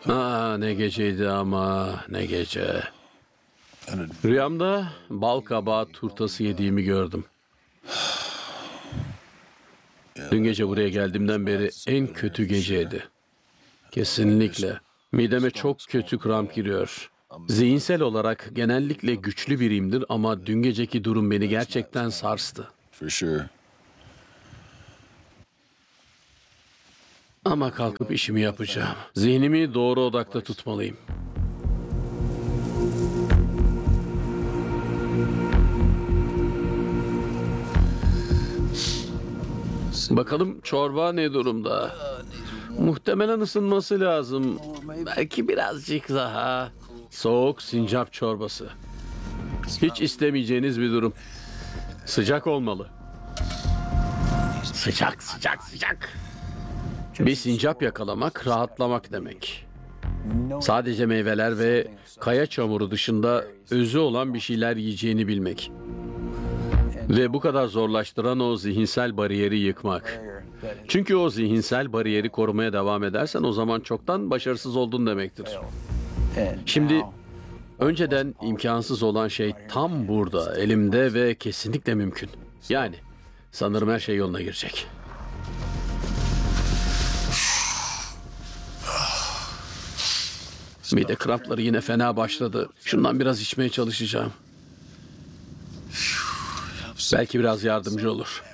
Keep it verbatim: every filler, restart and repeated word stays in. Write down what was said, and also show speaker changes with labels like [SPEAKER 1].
[SPEAKER 1] Aa, ne geceydi ama ne gece. Rüyamda bal kabağı turtası yediğimi gördüm. Dün gece buraya geldiğimden beri en kötü geceydi. Kesinlikle. Mideme çok kötü kramp giriyor. Zihinsel olarak genellikle güçlü biriyimdir ama dün geceki durum beni gerçekten sarstı.
[SPEAKER 2] For sure.
[SPEAKER 1] Ama kalkıp işimi yapacağım. Zihnimi doğru odakta tutmalıyım. Bakalım çorba ne durumda? Muhtemelen ısınması lazım. Belki birazcık daha. Soğuk sincap çorbası. Hiç istemeyeceğiniz bir durum. Sıcak olmalı. Sıcak, sıcak, sıcak. Bir sincap yakalamak, rahatlamak demek. Sadece meyveler ve kaya çamuru dışında özü olan bir şeyler yiyeceğini bilmek. Ve bu kadar zorlaştıran o zihinsel bariyeri yıkmak. Çünkü o zihinsel bariyeri korumaya devam edersen o zaman çoktan başarısız oldun demektir. Şimdi önceden imkansız olan şey tam burada, elimde ve kesinlikle mümkün. Yani sanırım her şey yoluna girecek. Mide krampları yine fena başladı. Şundan biraz içmeye çalışacağım. Belki biraz yardımcı olur.